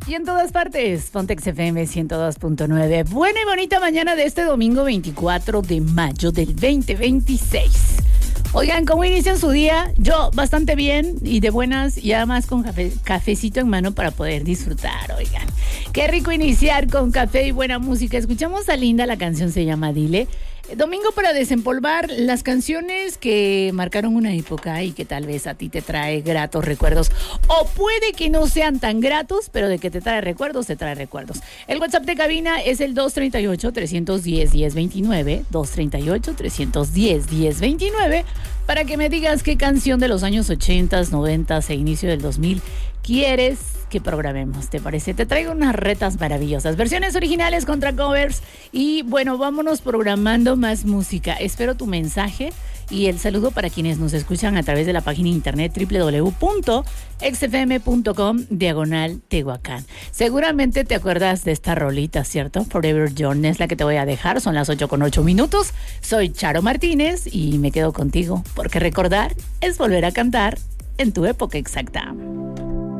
Y en todas partes, Pontex FM 102.9. Buena y bonita mañana de este domingo 24 de mayo del 2026. Oigan, ¿cómo inician su día? Yo bastante bien y de buenas, y además con cafecito en mano para poder disfrutar, oigan. Qué rico iniciar con café y buena música. Escuchamos a Linda, la canción se llama Dile. Domingo para desempolvar las canciones que marcaron una época y que tal vez a ti te trae gratos recuerdos. O puede que no sean tan gratos, pero de que te trae recuerdos, te trae recuerdos. El WhatsApp de cabina es el 238-310-1029, 238-310-1029, para que me digas qué canción de los años 80, 90 e inicio del 2000 quieres que programemos, ¿te parece? Te traigo unas retas maravillosas, versiones originales contra covers, y bueno, vámonos programando más música. Espero tu mensaje y el saludo para quienes nos escuchan a través de la página internet www.xfm.com/Tehuacán. Seguramente te acuerdas de esta rolita, ¿cierto? Forever Young es la que te voy a dejar, son las 8:08. Soy Charo Martínez y me quedo contigo, porque recordar es volver a cantar en tu época exacta.